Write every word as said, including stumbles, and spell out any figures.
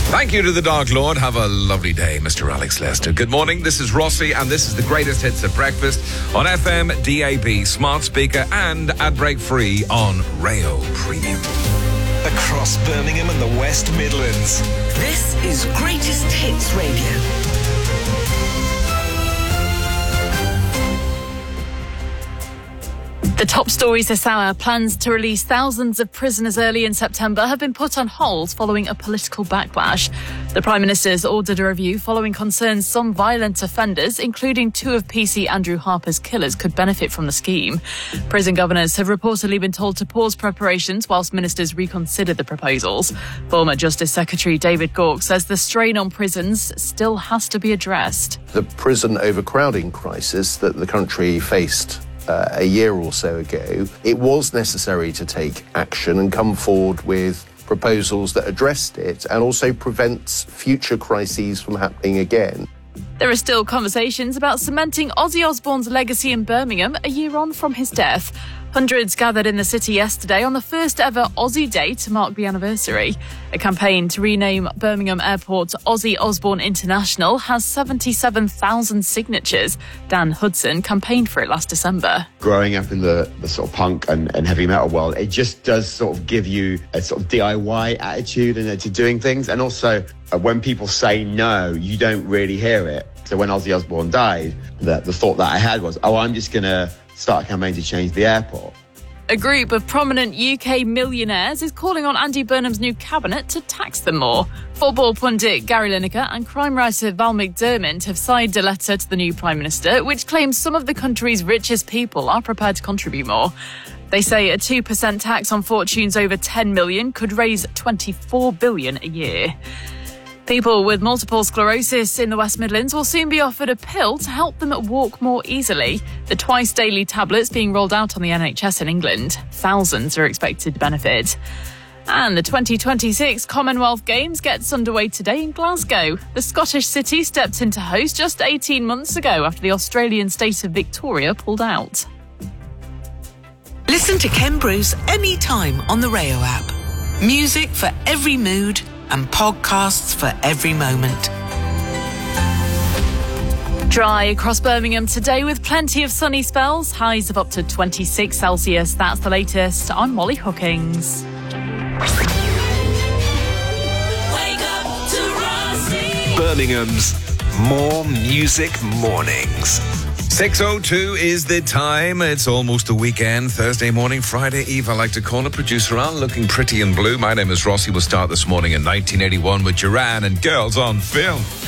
Thank you to the Dark Lord. Have a lovely day, Mister Alex Lester. Good morning. This is Rossi, and this is the greatest hits at breakfast on F M, D A B, smart speaker, and ad break free on Rayo Premium. Across Birmingham and the West Midlands. This is Greatest Hits Radio. The top stories this hour. Plans to release thousands of prisoners early in September have been put on hold following a political backlash. The Prime Minister's ordered a review following concerns some violent offenders, including two of P C Andrew Harper's killers, could benefit from the scheme. Prison governors have reportedly been told to pause preparations whilst ministers reconsider the proposals. Former Justice Secretary David Gauke says the strain on prisons still has to be addressed. The prison overcrowding crisis that the country faced Uh, a year or so ago, it was necessary to take action and come forward with proposals that addressed it and also prevents future crises from happening again. There are still conversations about cementing Ozzy Osbourne's legacy in Birmingham a year on from his death. Hundreds gathered in the city yesterday on the first ever Ozzy Day to mark the anniversary. A campaign to rename Birmingham Airport Ozzy Osbourne International has seventy-seven thousand signatures. Dan Hudson campaigned for it last December. Growing up in the, the sort of punk and, and heavy metal world, it just does sort of give you a sort of D I Y attitude and, uh, to doing things. And also, uh, when people say no, you don't really hear it. So when Ozzy Osbourne died, the, the thought that I had was, oh, I'm just going to start a campaign to change the airport. A group of prominent U K millionaires is calling on Andy Burnham's new cabinet to tax them more. Football pundit Gary Lineker and crime writer Val McDermott have signed a letter to the new Prime Minister, which claims some of the country's richest people are prepared to contribute more. They say a two percent tax on fortunes over ten million could raise twenty-four billion a year. People with multiple sclerosis in the West Midlands will soon be offered a pill to help them walk more easily. The twice-daily tablet's being rolled out on the N H S in England. Thousands are expected to benefit. And the twenty twenty-six Commonwealth Games gets underway today in Glasgow. The Scottish city stepped into host just eighteen months ago after the Australian state of Victoria pulled out. Listen to Ken Bruce anytime on the Rayo app. Music for every mood and podcasts for every moment. Dry across Birmingham today with plenty of sunny spells. Highs of up to twenty-six Celsius. That's the latest. I'm Molly Hookings. Wake up to Rossi. Birmingham's More Music Mornings. six oh two is the time. It's almost the weekend. Thursday morning, Friday Eve, I like to call it. Producer Al, looking pretty in blue. My name is Rossi. We'll start this morning in nineteen eighty-one with Duran and Girls on Film.